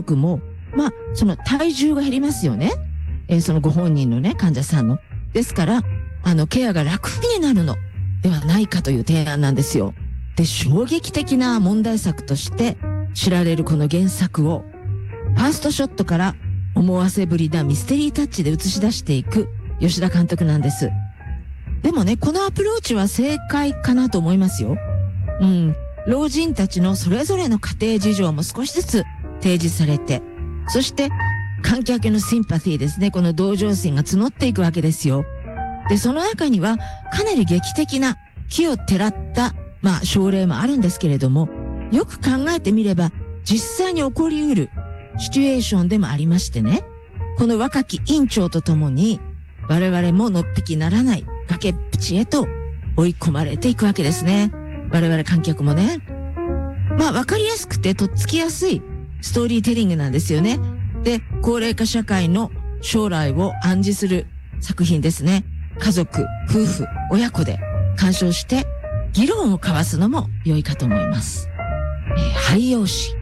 族も、その体重が減りますよね。そのご本人のね、患者さんの。ですから、ケアが楽になるのではないかという提案なんですよ。で、衝撃的な問題作として知られるこの原作を、ファーストショットから思わせぶりなミステリータッチで映し出していく吉田監督なんです。でもね、このアプローチは正解かなと思いますよ。老人たちのそれぞれの家庭事情も少しずつ提示されて、そして観客のシンパティですね、この同情心が募っていくわけですよ。で、その中にはかなり劇的な奇をてらった、症例もあるんですけれども、よく考えてみれば実際に起こりうるシチュエーションでもありましてね、この若き院長と共に我々ものっぴきならない崖っぷちへと追い込まれていくわけですね。我々観客もね。わかりやすくてとっつきやすいストーリーテリングなんですよね。で、高齢化社会の将来を暗示する作品ですね。家族、夫婦、親子で鑑賞して議論を交わすのも良いかと思います。肺陽子。